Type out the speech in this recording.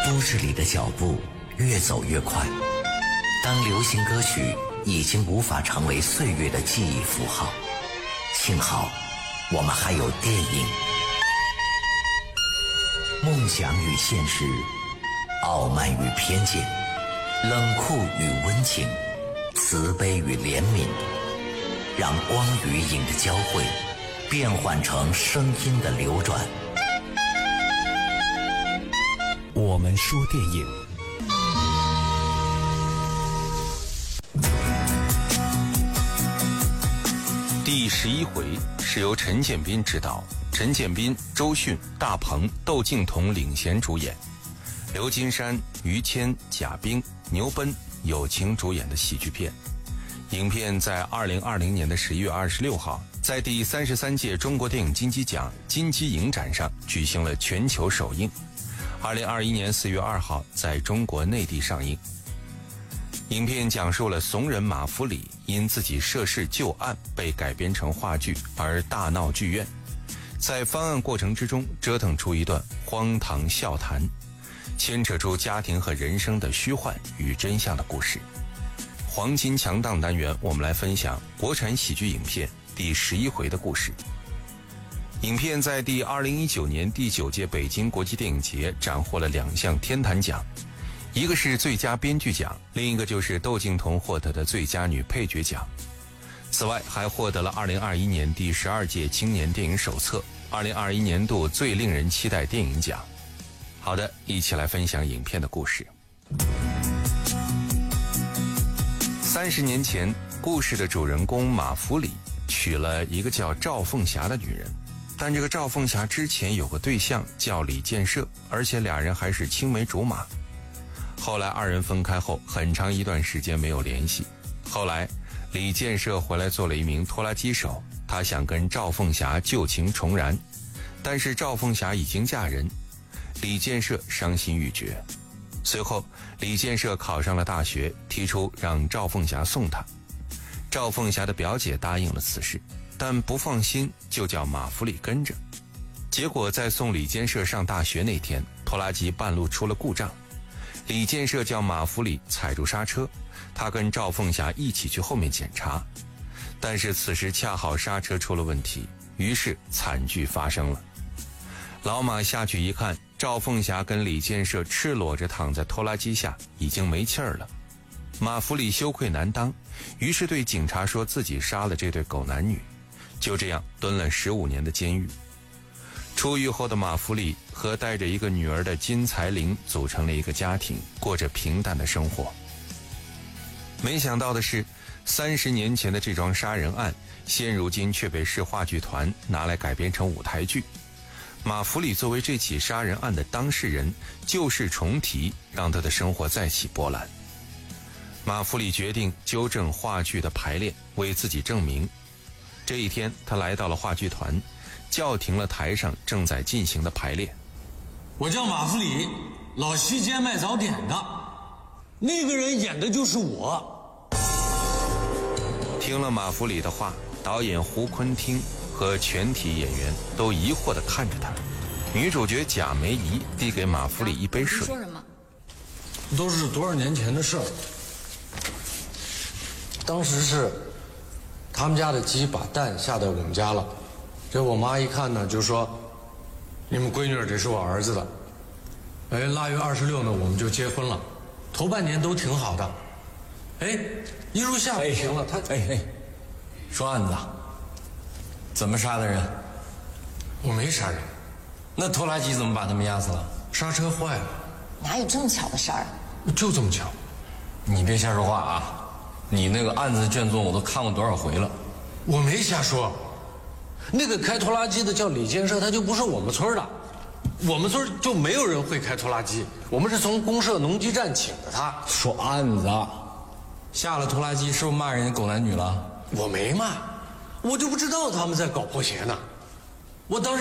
都市里的脚步越走越快，当流行歌曲已经无法成为岁月的记忆符号，幸好我们还有电影。梦想与现实，傲慢与偏见，冷酷与温情，慈悲与怜悯，让光与影的交汇变换成声音的流转。我们说电影。 第11回是由陈建斌执导，陈建斌、周迅、大鹏、窦靖童领衔主演，刘金山、于谦、贾冰、牛奔友情主演的喜剧片。影片在2020年的11月26号在第33届中国电影金鸡奖金鸡影展上举行了全球首映，2021年4月2号在中国内地上映。影片讲述了怂人马福里因自己涉事旧案被改编成话剧而大闹剧院，在翻案过程之中折腾出一段荒唐笑谈，牵扯出家庭和人生的虚幻与真相的故事。黄金强档单元，我们来分享国产喜剧影片第11回的故事。影片在第2019年第9届北京国际电影节斩获了2项天坛奖，一个是最佳编剧奖，另一个就是窦靖童获得的最佳女配角奖。此外还获得了2021年第12届青年电影手册、2021年度最令人期待电影奖。好的，一起来分享影片的故事。30年前，故事的主人公马福里娶了一个叫赵凤霞的女人，但这个赵凤霞之前有个对象叫李建设，而且俩人还是青梅竹马。后来二人分开后，很长一段时间没有联系。后来李建设回来做了一名拖拉机手，他想跟赵凤霞旧情重燃，但是赵凤霞已经嫁人，李建设伤心欲绝。随后李建设考上了大学，提出让赵凤霞送他。赵凤霞的表姐答应了此事，但不放心，就叫马福里跟着。结果在送李建设上大学那天，拖拉机半路出了故障，李建设叫马福里踩住刹车，他跟赵凤霞一起去后面检查，但是此时恰好刹车出了问题，于是惨剧发生了。老马下去一看，赵凤霞跟李建设赤裸着躺在拖拉机下，已经没气儿了。马福里羞愧难当，于是对警察说自己杀了这对狗男女，就这样蹲了15年的监狱。出狱后的马福里和带着一个女儿的金才玲组成了一个家庭，过着平淡的生活。没想到的是，30年前的这桩杀人案，现如今却被市话剧团拿来改编成舞台剧。马福里作为这起杀人案的当事人，旧事重提，让他的生活再起波澜。马福里决定纠正话剧的排练，为自己证明。这一天，他来到了话剧团，叫停了台上正在进行的排练。 我叫马福里，老西街卖早点的，那个人演的就是我。 听了马福里的话，导演胡坤听和全体演员都疑惑地看着他。女主角贾梅姨递给马福里一杯水。 说什么？ 都是多少年前的事儿。当时是他们家的鸡把蛋下在我们家了，这我妈一看呢，就说：“你们闺女这是我儿子的。”哎，8月26呢，我们就结婚了。头半年都挺好的。哎，一入夏不行了，他说案子，怎么杀的人？ 我没杀人。 那拖拉机怎么把他们压死了？ 刹车坏了。 哪有这么巧的事儿？ 就这么巧。 你别瞎说话啊！你那个案子卷宗我都看过多少回了。 我没瞎说。那个开拖拉机的叫李建设，他就不是我们村的。我们村就没有人会开拖拉机，我们是从公社农机站请的他。 说案子，下了拖拉机是不是骂人家狗男女了？ 我没骂，我就不知道他们在搞破鞋呢。我当时